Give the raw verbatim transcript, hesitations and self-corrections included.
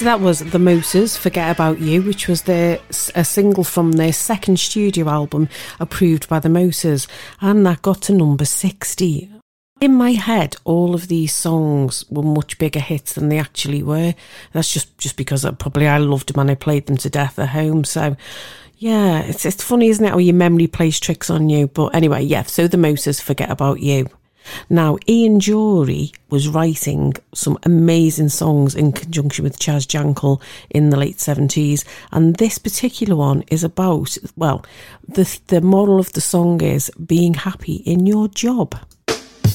So that was The Moses, Forget About You, which was their, a single from their second studio album, Approved by the Moses, and that got to number sixty. In my head, all of these songs were much bigger hits than they actually were. That's just, just because I, probably I loved them and I played them to death at home. So, yeah, it's it's funny, isn't it, how your memory plays tricks on you? But anyway, yeah, so The Moses, Forget About You. Now, Ian Dury was writing some amazing songs in conjunction with Chas Jankel in the late seventies, and this particular one is about, well, the the moral of the song is being happy in your job.